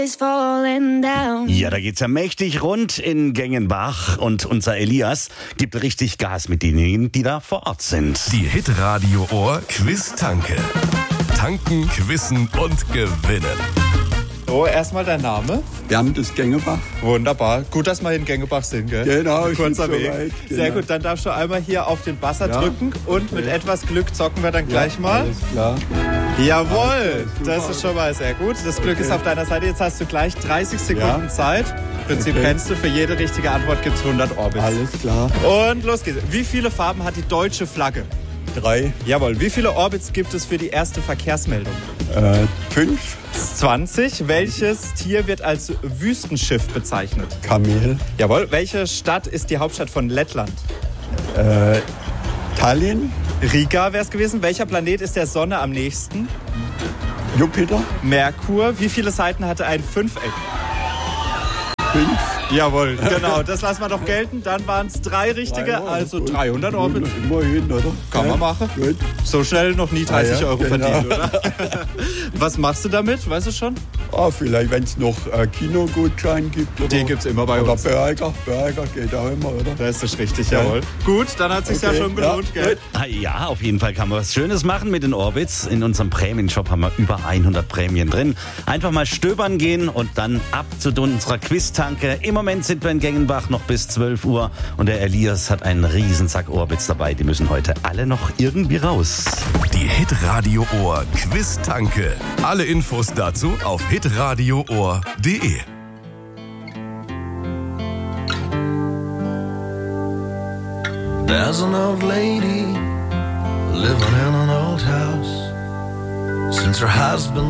Ja, da geht's ja mächtig rund in Gengenbach und unser Elias gibt richtig Gas mit denjenigen, die da vor Ort sind. Die Hitradio Ohr Quiz-Tanke. Tanken, quizzen und gewinnen. So, erstmal dein Name. Bernd ist Gengebach. Wunderbar. Gut, dass wir in Gengebach sind, gell? Genau, kurzer so Weg. weit, genau. Sehr gut, dann darfst du einmal hier auf den Buzzer drücken und mit etwas Glück zocken wir dann gleich mal. Alles klar. Jawohl, Okay, das ist schon mal sehr gut. Das Glück ist auf deiner Seite. Jetzt hast du gleich 30 Sekunden Ja. Zeit. Im Prinzip kennst du, für jede richtige Antwort gibt es 100 Orbits. Alles klar. Und los geht's. Wie viele Farben hat die deutsche Flagge? 3, Jawohl. Wie viele Orbits gibt es für die erste Verkehrsmeldung? 5, 20. Welches Tier wird als Wüstenschiff bezeichnet? Kamel, Jawohl. Welche Stadt ist die Hauptstadt von Lettland? Tallinn, Riga wäre es gewesen. Welcher Planet ist der Sonne am nächsten? Jupiter, Merkur. Wie viele Seiten hatte ein Fünfeck? 5. Jawohl, genau. Das lassen wir doch gelten. Dann waren es 3 richtige, also 300 Orbits. Immerhin, oder? Kann man machen. Gut. So schnell noch nie 30 Ah ja, Euro genau. verdient, oder? Was machst du damit? Weißt du schon? Vielleicht, wenn es noch Kinogutschein gibt. Oder, Den gibt's immer bei oder uns. Burger geht auch immer, oder? Das ist richtig, jawohl. Gut, dann hat sich's ja Okay, schon gelohnt, ja, gell? Ja, auf jeden Fall kann man was Schönes machen mit den Orbits. In unserem Prämienshop haben wir über 100 Prämien drin. Einfach mal stöbern gehen und dann ab zu unserer Quiz-Tanke. Im Moment sind wir in Gengenbach noch bis 12 Uhr und der Elias hat einen Riesensack Orbits dabei. Die müssen heute alle noch irgendwie raus. Die Hitradio Ohr Quiz-Tanke. Alle Infos dazu auf hitradioohr.de. There's an old lady living in an old house. Since her husband